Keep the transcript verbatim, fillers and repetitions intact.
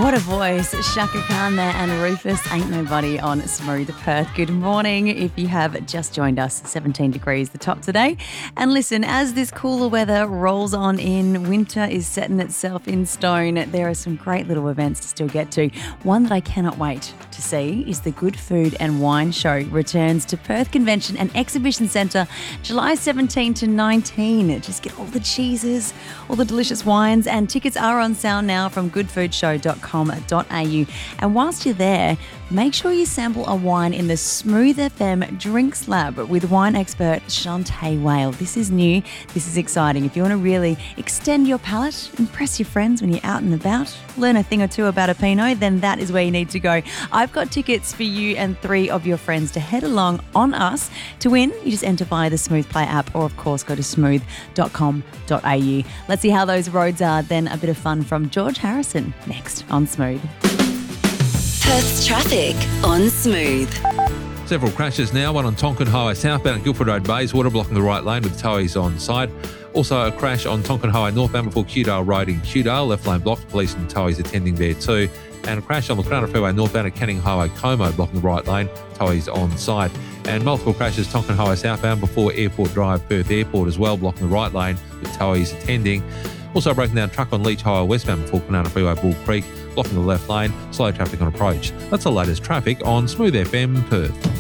What a voice. Shaka Khan there and Rufus Ain't Nobody on Smooth Perth. Good morning. If you have just joined us, seventeen degrees the top today. And listen, as this cooler weather rolls on in, winter is setting itself in stone. There are some great little events to still get to. One that I cannot wait to see is the Good Food and Wine Show returns to Perth Convention and Exhibition Centre July seventeenth to nineteenth. Just get all the cheeses, all the delicious wines, and tickets are on sale now from good food show dot com dot a u. And whilst you're there, make sure you sample a wine in the Smooth F M Drinks Lab with wine expert Shantae Whale. This is new. This is exciting. If you want to really extend your palate, impress your friends when you're out and about, learn a thing or two about a Pinot, then that is where you need to go. I've got tickets for you and three of your friends to head along on us. To win, you just enter via the Smooth Play app or, of course, go to smooth dot com dot a u. Let's see how those roads are. Then a bit of fun from George Harrison next on Smooth. Perth's traffic on Smooth. Several crashes now, one on Tonkin Highway southbound at Guildford Road Bayswater, blocking the right lane with towies on side. Also a crash on Tonkin Highway northbound before Kewdale Road in Kewdale, left lane blocked, police and towies attending there too. And a crash on the Crown Freeway northbound at Canning Highway Como, blocking the right lane, towies on side. And multiple crashes Tonkin Highway southbound before Airport Drive, Perth Airport as well, blocking the right lane with towies attending. Also a broken down truck on Leach Highway westbound before Kwinana Freeway Bull Creek, blocking the left lane, slow traffic on approach. That's the latest traffic on Smooth F M Perth.